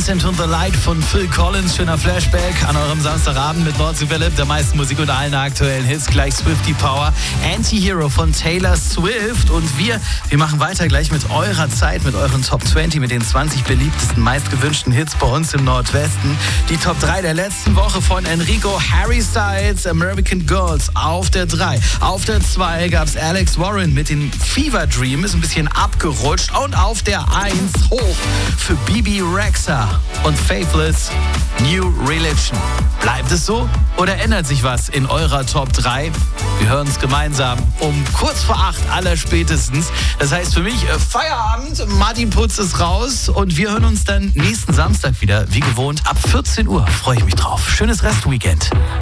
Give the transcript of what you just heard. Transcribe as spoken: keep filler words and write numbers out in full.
Dance into the Light von Phil Collins. Schöner Flashback an eurem Samstagabend mit Nordseewelle, der meisten Musik und allen aktuellen Hits. Gleich Swiftie Power. Anti-Hero von Taylor Swift. Und wir, wir machen weiter gleich mit eurer Zeit, mit euren Top zwanzig, mit den zwanzig beliebtesten, meistgewünschten Hits bei uns im Nordwesten. Die Top drei der letzten Woche von Enrico, Harry Styles, American Girls auf der drei. Auf der zwei gab es Alex Warren mit den Fever Dream, ist ein bisschen abgerutscht. Und auf der eins hoch für Bibi Rexha und Faithless, New Religion. Bleibt es so oder ändert sich was in eurer Top drei? Wir hören uns gemeinsam um kurz vor acht aller spätestens. Das heißt für mich äh, Feierabend, Martin Putz ist raus und wir hören uns dann nächsten Samstag wieder, wie gewohnt, ab vierzehn Uhr. Freue ich mich drauf. Schönes Restweekend.